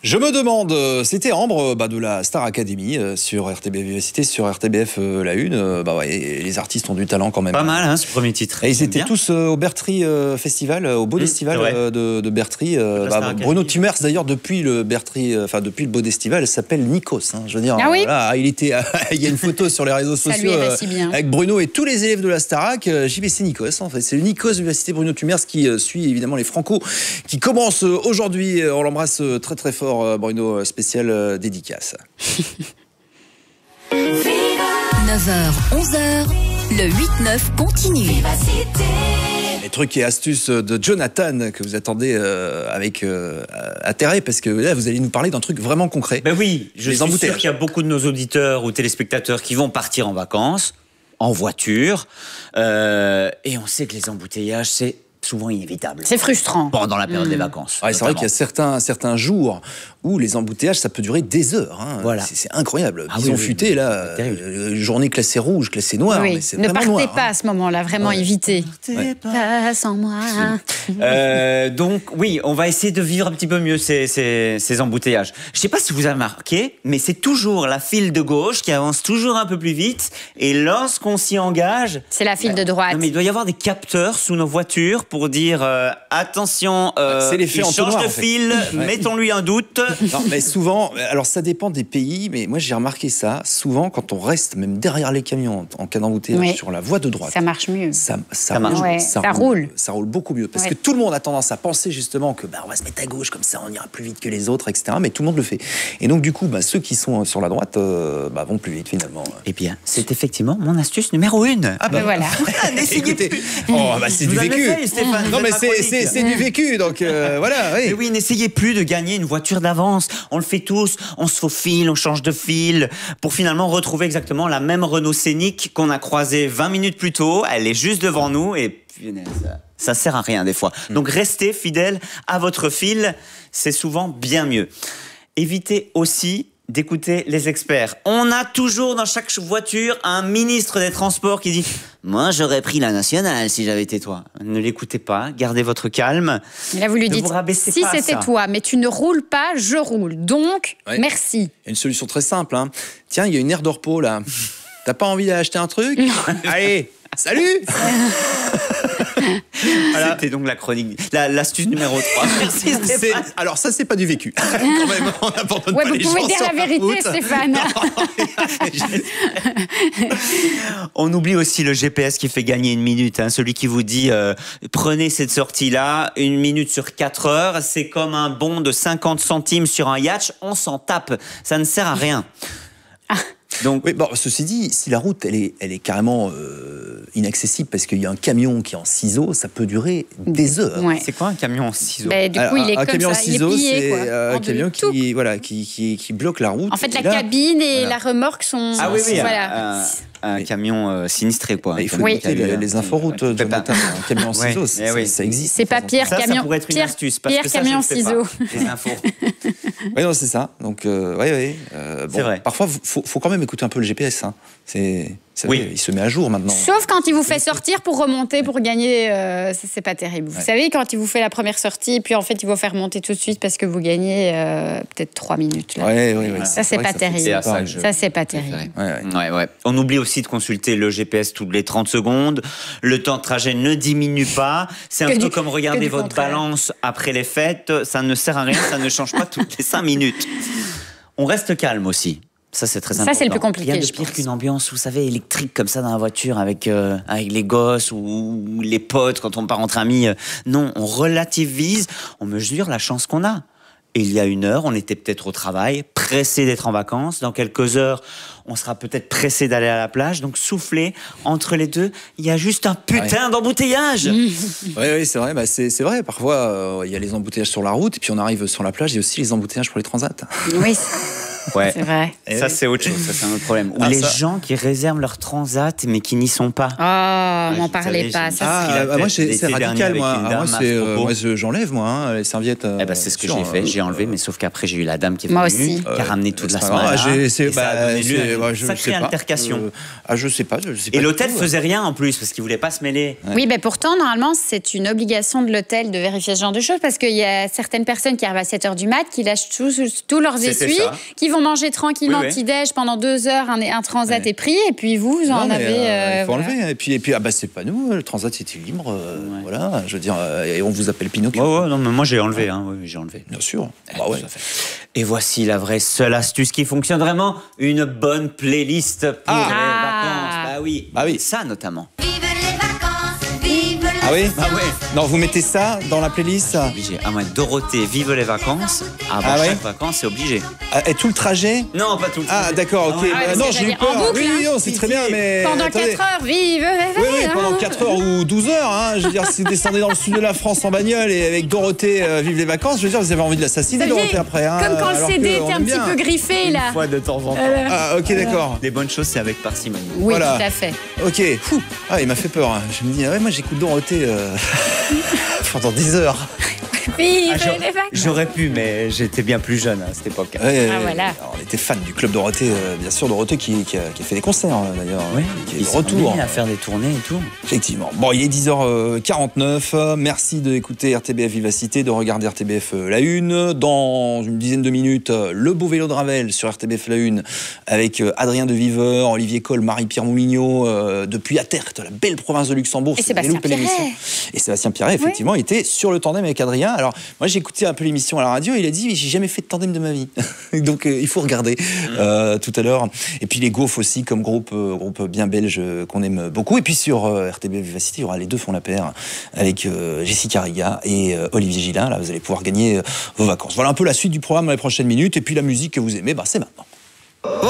Je me demande, c'était Ambre de la Star Academy sur RTBF Vivacité, sur RTBF La Une. Les artistes ont du talent quand même. Pas mal, hein, ce premier titre. Et ils étaient tous au Bertry Festival, au Beau Festival de Bertry. Bruno Tumers, d'ailleurs, depuis le Beau Festival, s'appelle Nikos. Hein, je veux dire, voilà, il y a une photo sur les réseaux sociaux avec Bruno et tous les élèves de la Starac. JBC Nikos, en fait. C'est le Nikos Vivacité Bruno Tumers qui suit évidemment les Franco, qui commence aujourd'hui. On l'embrasse très très fort. Bruno, spécial dédicace. 9h, 11h, le 8-9 continue. Les trucs et astuces de Jonathan que vous attendez avec intérêt, parce que là, vous allez nous parler d'un truc vraiment concret. Ben oui, je suis sûr qu'il y a beaucoup de nos auditeurs ou téléspectateurs qui vont partir en vacances, en voiture, et on sait que les embouteillages, c'est souvent inévitable. C'est frustrant. Pendant la période des vacances. Ouais, c'est vrai qu'il y a certains jours où les embouteillages, ça peut durer des heures. Hein. Voilà. C'est incroyable. Ils ont futé, là, journée classée rouge, classée noire. Oui. Mais c'est ne partez noir, pas à ce moment-là, vraiment évitez. Ne partez pas sans moi. Donc, oui, on va essayer de vivre un petit peu mieux ces embouteillages. Je ne sais pas si vous avez remarqué, mais c'est toujours la file de gauche qui avance toujours un peu plus vite. Et lorsqu'on s'y engage... C'est la file de droite. Non, mais il doit y avoir des capteurs sous nos voitures pour dire attention, il change de fil, mettons-lui un doute. Non, mais souvent, alors ça dépend des pays, mais moi j'ai remarqué ça, souvent quand on reste même derrière les camions en cas d'embouteillage sur la voie de droite. Ça marche mieux. Ça roule. Ça roule beaucoup mieux, parce que tout le monde a tendance à penser justement que on va se mettre à gauche, comme ça on ira plus vite que les autres, etc. Mais tout le monde le fait. Et donc du coup, ceux qui sont sur la droite vont plus vite finalement. Eh bien, c'est effectivement mon astuce numéro 1. Ah voilà. N'essayez plus. C'est du vécu. Non mais c'est du vécu, donc voilà. Mais oui, n'essayez plus de gagner une voiture d'avance. On le fait tous, on se faufile, on change de fil pour finalement retrouver exactement la même Renault Scénic qu'on a croisée 20 minutes plus tôt. Elle est juste devant nous et punaise, ça sert à rien des fois. Donc restez fidèles à votre fil, c'est souvent bien mieux. Évitez aussi d'écouter les experts. On a toujours dans chaque voiture un ministre des Transports qui dit « Moi, j'aurais pris la nationale si j'avais été toi. » Ne l'écoutez pas, gardez votre calme. Mais là, vous lui dites « Si c'était toi, mais tu ne roules pas, je roule. Donc, merci. » Il y a une solution très simple. Hein. Tiens, il y a une aire de repos là. T'as pas envie d'acheter un truc? Allez, salut. Voilà. C'était donc la chronique, l'astuce numéro 3. Merci Stéphane. Alors ça, c'est pas du vécu. Quand même, on n'abandonne pas vous les gens pouvez dire sur la vérité, Stéphane. On oublie aussi le GPS qui fait gagner 1 minute. Hein, celui qui vous dit prenez cette sortie-là, 1 minute sur 4 heures. C'est comme un bon de 50 centimes sur un yacht. On s'en tape. Ça ne sert à rien. Donc, oui, ceci dit, si la route elle est carrément inaccessible parce qu'il y a un camion qui est en ciseaux, ça peut durer des heures. Ouais. C'est quoi un camion en ciseaux? Du coup, il est comme camion ça, en ciseaux, il est plié, c'est un camion qui bloque la route. En fait, la cabine et la remorque sont... Ah oui, voilà. Un camion sinistré, quoi. Il faut écouter les inforoutes de un camion en ciseaux, ça existe. C'est pas Pierre camion. Ça pourrait être une astuce. Pierre camion ciseaux. Les infos. Oui, non, c'est ça. Donc, c'est vrai. Parfois, faut quand même écouter un peu le GPS. Hein. Il se met à jour maintenant. Sauf quand il vous fait sortir pour remonter, pour gagner, c'est pas terrible. Vous savez, quand il vous fait la première sortie, puis en fait, il vous fait remonter tout de suite parce que vous gagnez peut-être 3 minutes. Là. Ça, c'est pas terrible. Ça, c'est pas terrible. On oublie aussi de consulter le GPS toutes les 30 secondes. Le temps de trajet ne diminue pas. C'est un peu comme regarder votre balance après les fêtes. Ça ne sert à rien, ça ne change pas toutes les 5 minutes. On reste calme aussi. Ça, c'est très important. Ça, c'est le plus compliqué. Rien de pire qu'une ambiance, vous savez, électrique comme ça dans la voiture avec les gosses ou les potes quand on part entre amis. Non, on relativise, on mesure la chance qu'on a. Et il y a 1 heure, on était peut-être au travail, pressé d'être en vacances. Dans quelques heures, on sera peut-être pressé d'aller à la plage. Donc, soufflez entre les deux. Il y a juste un putain d'embouteillage. Oui, c'est vrai. C'est vrai. Parfois, il y a les embouteillages sur la route. Et puis, on arrive sur la plage. Il y a aussi les embouteillages pour les transats. Oui. Ouais. C'est vrai. Ça, c'est autre chose. Ça, c'est un autre problème. Ou les gens qui réservent leur transat, mais qui n'y sont pas. M'en parlez pas. Moi, c'est radical. Moi, j'enlève, moi, les serviettes. C'est ce que j'ai fait. J'ai enlevé, mais sauf qu'après, j'ai eu la dame qui est venue, qui a ramené toute la semaine. Sacrée altercation. Je sais pas. Et l'hôtel faisait rien en plus, parce qu'il voulait pas se mêler. Oui, mais pourtant, normalement, c'est une obligation de l'hôtel de vérifier ce genre de choses, parce qu'il y a certaines personnes qui arrivent à 7h du mat, qui lâchent tous leurs essuies, qui vont manger tranquillement petit-déj pendant 2 heures, un transat est pris, et puis vous en avez... Il faut enlever. Et puis c'est pas nous, le transat c'était libre, voilà, je veux dire, et on vous appelle Pinocchio. Non, mais moi j'ai enlevé, j'ai enlevé. Bien sûr. Et voici la vraie seule astuce qui fonctionne vraiment, une bonne playlist pour les vacances. Bah oui, ça notamment. Ah oui. Non, vous mettez ça dans la playlist. C'est obligé. Dorothée, vive les vacances. Avant chaque vacances, c'est obligé. Et tout le trajet? Non, pas tout le trajet. D'accord, ok. Non, j'ai eu peur. Oui, c'est très bien, mais... Pendant 4 heures, vive les vacances. Oui, pendant 4 heures ou 12 heures. Je veux dire, si vous descendez dans le sud de la France en bagnole et avec Dorothée, vive les vacances, je veux dire, vous avez envie de l'assassiner, Dorothée, après. Comme quand le CD était un petit peu griffé, là. Une fois de temps en temps. Ok, d'accord. Les bonnes choses, c'est avec parcimonie. Oui, tout à fait. Ok. Il m'a fait peur. Je me dis, moi j'écoute Dorothée pendant 10 heures. J'aurais pu, mais j'étais bien plus jeune à cette époque. Voilà. On était fan du club Dorothée, bien sûr, Dorothée qui a fait des concerts d'ailleurs. Qui est de retour. À faire des tournées et tout. Effectivement. Bon, il est 10h49. Merci d'écouter RTBF Vivacité, de regarder RTBF La Une. Dans une dizaine de minutes, le beau vélo de Ravel sur RTBF La Une avec Adrien de Viveur, Olivier Coll, Marie-Pierre Moulignot, depuis Atert, la belle province de Luxembourg. Et Sébastien Pierret. Et Sébastien Pierret, effectivement, était sur le tandem avec Adrien. Alors, moi, j'ai écouté un peu l'émission à la radio, il a dit, j'ai jamais fait de tandem de ma vie. Donc, il faut regarder tout à l'heure. Et puis, les Gaufres aussi, comme groupe bien belge qu'on aime beaucoup. Et puis, sur RTBF Vivacité, il y aura Les Deux font la paire avec Jessica Riga et Olivier Gillin. Là, vous allez pouvoir gagner vos vacances. Voilà un peu la suite du programme dans les prochaines minutes. Et puis, la musique que vous aimez, c'est maintenant.